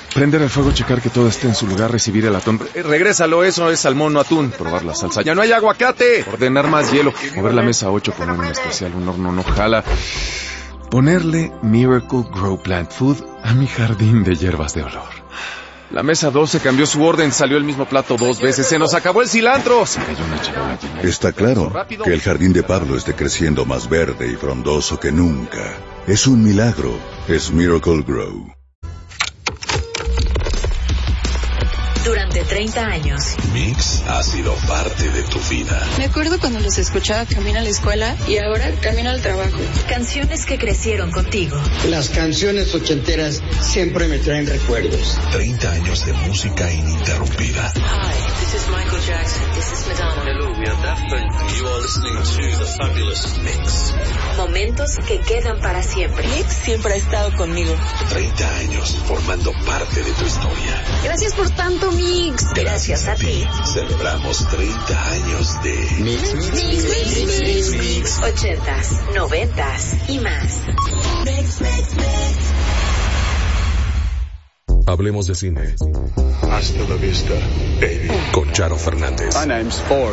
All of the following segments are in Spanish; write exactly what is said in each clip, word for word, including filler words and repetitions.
Prender el fuego, checar que todo esté en su lugar, recibir el atún. Eh, regrésalo, eso es salmón, no atún. Probar la salsa. ¡Ya no hay aguacate! Ordenar más hielo. Mover la mesa ocho, poner un especial, un horno no jala. Ponerle Miracle Grow Plant Food a mi jardín de hierbas de olor. La mesa doce cambió su orden, salió el mismo plato dos veces. ¡Se nos acabó el cilantro! Se cayó una charola llena. Está claro que el jardín de Pablo esté creciendo más verde y frondoso que nunca. Es un milagro. Es Miracle Grow. Durante treinta años, Mix ha sido parte de tu vida. Me acuerdo cuando los escuchaba camino a la escuela y ahora camino al trabajo. Canciones que crecieron contigo. Las canciones ochenteras siempre me traen recuerdos. treinta años de música ininterrumpida. Hi, this is Michael Jackson. This is Madonna. Hello, we are Daft Punk. You are listening to The Fabulous Mix. Momentos que quedan para siempre. Mix siempre ha estado conmigo. treinta años formando parte de tu historia. Gracias por tanto, Mix. Gracias a ti. Celebramos treinta años de Mix, mix, Mix, mix, mix, mix, mix. Ochentas, noventas y más. Mix, mix, mix. Hablemos de cine. Hasta la vista, baby. Con Charo Fernández. My name's Ford.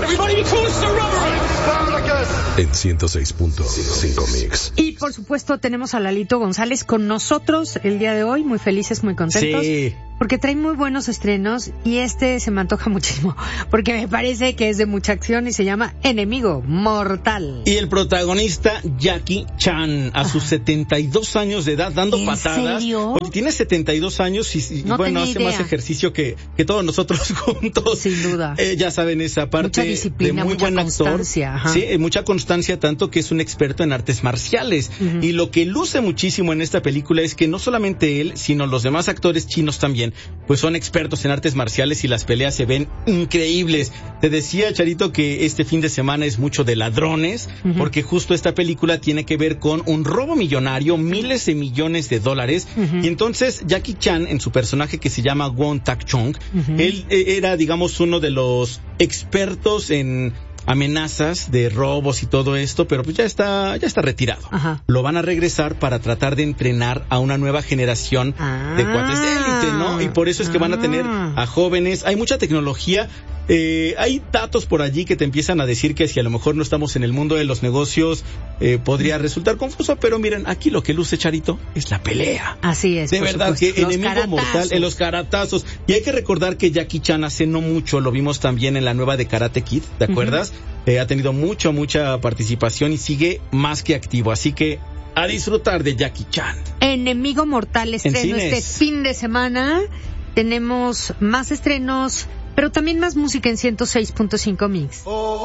En ciento seis punto cinco Mix. Y por supuesto tenemos a Lalito González con nosotros el día de hoy, muy felices, muy contentos. Sí. Porque trae muy buenos estrenos y este se me antoja muchísimo, porque me parece que es de mucha acción y se llama Enemigo Mortal. Y el protagonista, Jackie Chan, a sus setenta y dos años de edad, dando ¿En patadas. serio? Oye, tiene setenta y dos años y, y No bueno, tenía hace idea. más ejercicio que, que todos nosotros juntos. Sin duda. Eh, ya saben, esa parte Mucha disciplina, de muy mucha buen actor. constancia, ajá. Sí, eh, mucha constancia, tanto que es un experto en artes marciales. Uh-huh. Y lo que luce muchísimo en esta película es que no solamente él, sino los demás actores chinos también, pues son expertos en artes marciales y las peleas se ven increíbles. Te decía, Charito, que este fin de semana es mucho de ladrones, uh-huh. porque justo esta película tiene que ver con un robo millonario, miles de millones de dólares, uh-huh. y entonces Jackie Chan, en su personaje que se llama Won Tak Chong, uh-huh. él eh, era, digamos, uno de los expertos en amenazas de robos y todo esto, pero pues ya está ya está retirado. Ajá. Lo van a regresar para tratar de entrenar a una nueva generación ah, de cuates de élite, ¿no? Y por eso es que ah. van a tener a jóvenes. Hay mucha tecnología. Eh, hay datos por allí que te empiezan a decir que si a lo mejor no estamos en el mundo de los negocios, eh, podría resultar confuso, pero miren, aquí lo que luce, Charito, es la pelea. Así es. De verdad, supuesto. que los enemigo caratazos. mortal en los caratazos. Y hay que recordar que Jackie Chan hace no mucho, lo vimos también en la nueva de Karate Kid, ¿te acuerdas? Uh-huh. Eh, ha tenido mucho, mucha participación y sigue más que activo, así que a disfrutar de Jackie Chan. Enemigo Mortal estreno este fin de semana. Tenemos más estrenos, pero también más música en ciento seis punto cinco Mix. Oh.